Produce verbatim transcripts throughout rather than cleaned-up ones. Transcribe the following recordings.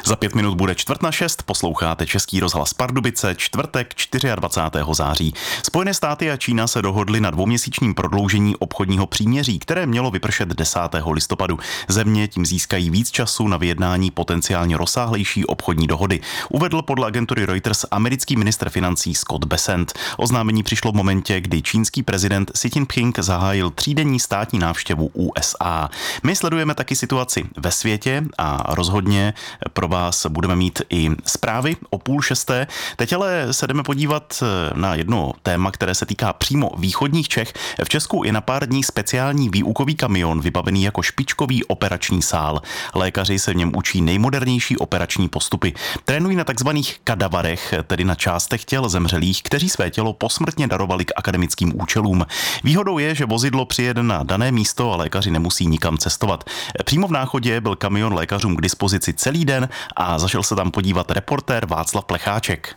Za pět minut bude čtvrt na šest, posloucháte Český rozhlas Pardubice, čtvrtek dvacátého čtvrtého září. Spojené státy a Čína se dohodly na dvouměsíčním prodloužení obchodního příměří, které mělo vypršet desátého listopadu. Země tím získají víc času na vyjednání potenciálně rozsáhlejší obchodní dohody, uvedl podle agentury Reuters americký ministr financí Scott Bessent. Oznámení přišlo v momentě, kdy čínský prezident Xi Jinping zahájil třídenní státní návštěvu U S A. My sledujeme taky situaci ve světě a rozhodně pro vás budeme mít i zprávy o půl šesté. Teď ale se jdeme podívat na jedno téma, které se týká přímo východních Čech. V Česku je na pár dní speciální výukový kamion vybavený jako špičkový operační sál. Lékaři se v něm učí nejmodernější operační postupy. Trénují na takzvaných kadavarech, tedy na částech těl zemřelých, kteří své tělo posmrtně darovali k akademickým účelům. Výhodou je, že vozidlo přijede na dané místo a lékaři nemusí nikam cestovat. Přímo v Náchodě byl kamion lékařům k dispozici celý den a zašel se tam podívat reportér Václav Plecháček.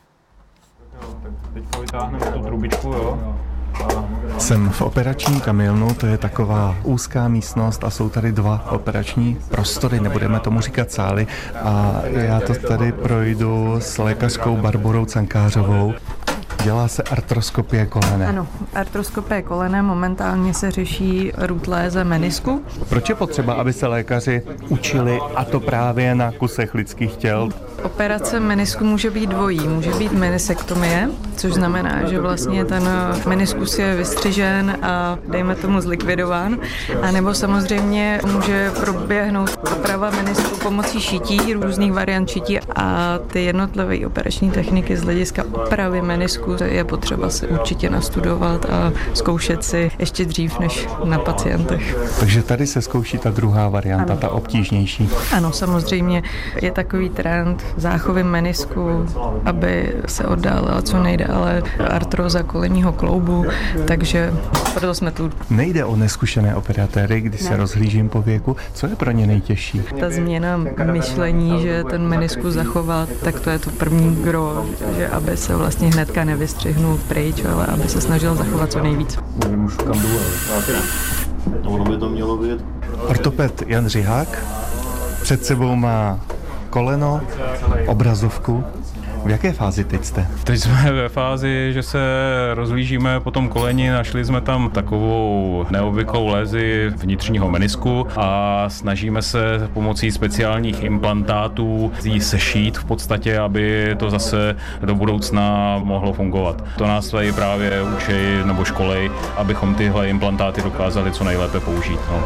Teď vytáhneme tu trubičku, jo? Jsem v operačním kamionu, to je taková úzká místnost a jsou tady dva operační prostory, nebudeme tomu říkat sály, a já to tady projdu s lékařkou Barborou Cankářovou. Dělá se artroskopie kolene. Ano, artroskopie kolene, momentálně se řeší rutléze menisku. Proč je potřeba, aby se lékaři učili, a to právě na kusech lidských těl? Operace menisku může být dvojí. Může být menisektomie, což znamená, že vlastně ten meniskus je vystřižen a dejme tomu zlikvidován. A nebo samozřejmě může proběhnout oprava menisku pomocí šití, různých variant šití, a ty jednotlivé operační techniky z hlediska opravy menisku je potřeba si určitě nastudovat a zkoušet si ještě dřív než na pacientech. Takže tady se zkouší ta druhá varianta, ano. Ta obtížnější. Ano, samozřejmě je takový trend záchovy menisku, aby se oddálila co nejdále artróza kolenního kloubu, takže proto jsme tu. Nejde o neskušené operatéry, když se rozhlížím po věku. Co je pro ně nejtěžší? Ta změna myšlení, že ten meniskus zachovat, tak to je to první gro, že aby se vlastně hnedka nevystřihnul pryč, ale aby se snažil zachovat co nejvíc. Nevím už kam jdu, ale ono by to mělo být. Ortoped Jan Řihák před sebou má koleno, obrazovku. V jaké fázi teď jste? Teď jsme ve fázi, že se rozhlížíme po tom koleni, našli jsme tam takovou neobvyklou lézi vnitřního menisku a snažíme se pomocí speciálních implantátů ji sešít v podstatě, aby to zase do budoucna mohlo fungovat. To nás tady právě učí nebo školej, abychom tyhle implantáty dokázali co nejlépe použít. No.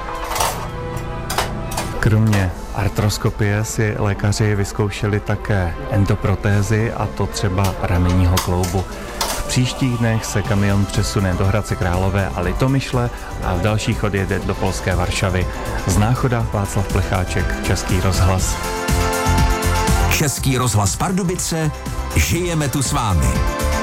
Kromě artroskopie si lékaři vyzkoušeli také endoprotézy, a to třeba ramenního kloubu. V příštích dnech se kamion přesune do Hradce Králové a Litomyšle a v dalších odjede do polské Varšavy. Z Náchoda Václav Plecháček, Český rozhlas. Český rozhlas Pardubice, žijeme tu s vámi.